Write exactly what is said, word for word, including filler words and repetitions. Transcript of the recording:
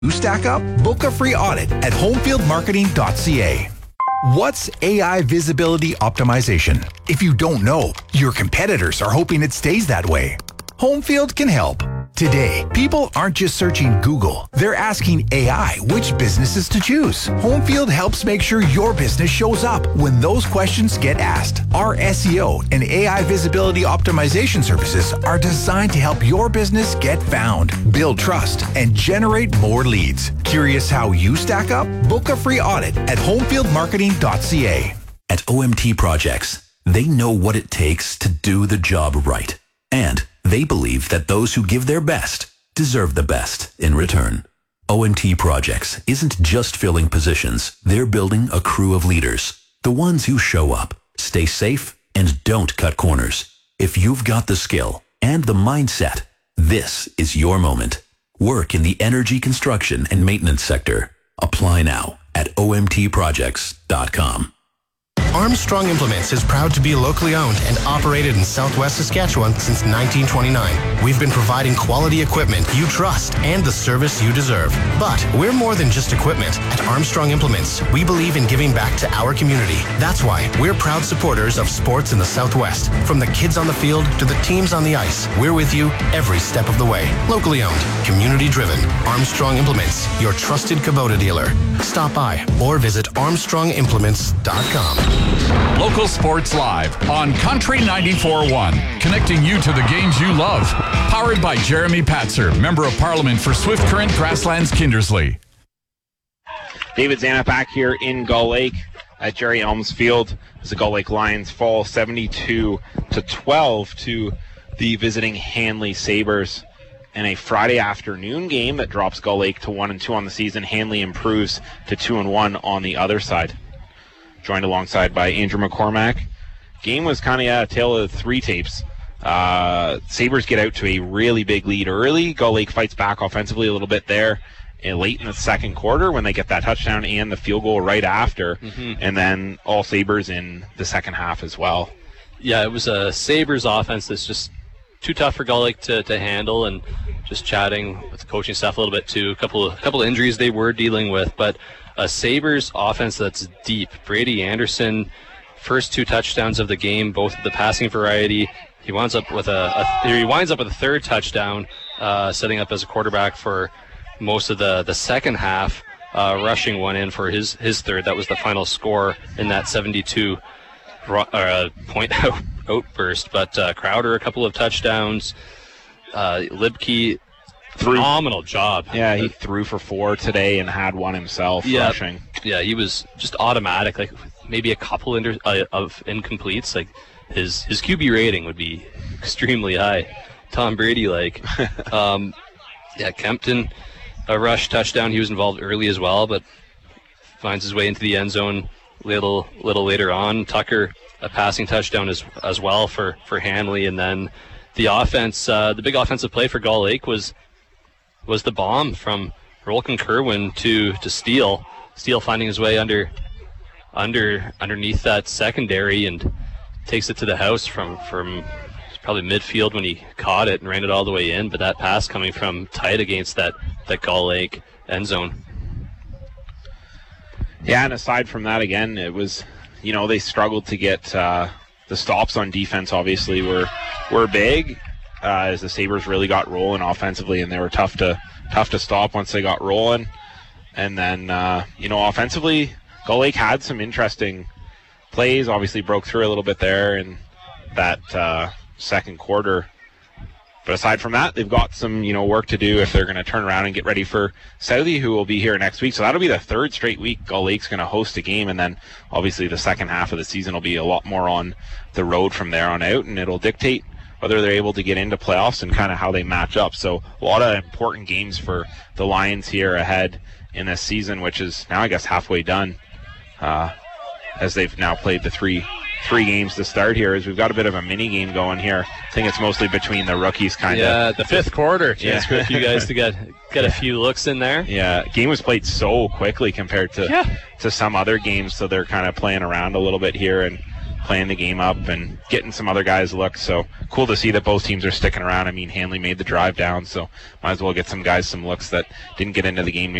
You stack up? Book a free audit at homefield marketing dot c a. What's A I visibility optimization? If you don't know, your competitors are hoping it stays that way. Homefield can help. Today, people aren't just searching Google. They're asking A I which businesses to choose. Homefield helps make sure your business shows up when those questions get asked. Our S E O and A I visibility optimization services are designed to help your business get found, build trust, and generate more leads. Curious how you stack up? Book a free audit at homefield marketing dot c a. At O M T Projects, they know what it takes to do the job right. And they believe that those who give their best deserve the best in return. O M T Projects isn't just filling positions. They're building a crew of leaders. The ones who show up, stay safe, and don't cut corners. If you've got the skill and the mindset, this is your moment. Work in the energy construction and maintenance sector. Apply now at o m t projects dot com. Armstrong Implements is proud to be locally owned and operated in Southwest Saskatchewan since nineteen twenty-nine. We've been providing quality equipment you trust and the service you deserve. But we're more than just equipment. At Armstrong Implements, we believe in giving back to our community. That's why we're proud supporters of sports in the Southwest. From the kids on the field to the teams on the ice, we're with you every step of the way. Locally owned, community driven. Armstrong Implements, your trusted Kubota dealer. Stop by or visit armstrong implements dot com. Local Sports Live on Country ninety-four point one. Connecting you to the games you love. Powered by Jeremy Patzer, Member of Parliament for Swift Current Grasslands Kindersley. David Zanuck back here in Gull Lake at Jerry Elms Field as the Gull Lake Lions fall seventy-two to twelve to the visiting Hanley Sabres. In a Friday afternoon game that drops Gull Lake to one and two on the season, Hanley improves to two and one on the other side. Joined alongside by Andrew McCormack. Game was kind of a tale of three tapes. Uh, Sabres get out to a really big lead early. Gull Lake fights back offensively a little bit there and late in the second quarter when they get that touchdown and the field goal right after. Mm-hmm. And then all Sabres in the second half as well. Yeah, it was a Sabres offense that's just too tough for Gull Lake to, to handle, and just chatting with the coaching staff a little bit too. A couple of, couple of injuries they were dealing with, but a Sabres offense that's deep. Brady Anderson, first two touchdowns of the game, both of the passing variety. He winds up with a, a he winds up with a third touchdown, uh, setting up as a quarterback for most of the, the second half, uh, rushing one in for his, his third. That was the final score in that seventy-two uh, point out, outburst. But uh, Crowder, a couple of touchdowns. Uh, Libke, phenomenal job. Yeah, he threw for four today and had one himself yeah, rushing. Yeah, he was just automatic, like maybe a couple inter- uh, of incompletes. Like his his Q B rating would be extremely high. Tom Brady like. um, yeah, Kempton, a rush touchdown. He was involved early as well, but finds his way into the end zone little little later on. Tucker, a passing touchdown as as well for, for Hanley. And then the offense, uh, the big offensive play for Gull Lake was was the bomb from Rolkin Kerwin to to Steele. Steele finding his way under under underneath that secondary and takes it to the house from from probably midfield when he caught it and ran it all the way in. But that pass coming from tight against that that Gull Lake end zone. Yeah, and aside from that, again, it was, you know, they struggled to get uh, the stops on defense. Obviously, were were big uh, as the Sabres really got rolling offensively, and they were tough to tough to stop once they got rolling. And then, uh, you know, offensively, Gull Lake had some interesting plays. Obviously, broke through a little bit there in that uh, second quarter. But aside from that, they've got some, you know, work to do if they're going to turn around and get ready for Southie, who will be here next week. So that'll be the third straight week Gull Lake's going to host a game, and then obviously the second half of the season will be a lot more on the road from there on out, and it'll dictate whether they're able to get into playoffs and kind of how they match up. So a lot of important games for the Lions here ahead in this season, which is now, I guess, halfway done, uh, as they've now played the three three games to start here. As we've got a bit of a mini game going here. I think it's mostly between the rookies, kind of. Yeah, the fifth quarter. Chance yeah. for you guys to get get a few looks in there. Yeah, game was played so quickly compared to yeah. to some other games, so they're kind of playing around a little bit here. And playing the game up and getting some other guys looks. So cool to see that both teams are sticking around. I mean, Hanley made the drive down, so might as well get some guys some looks that didn't get into the game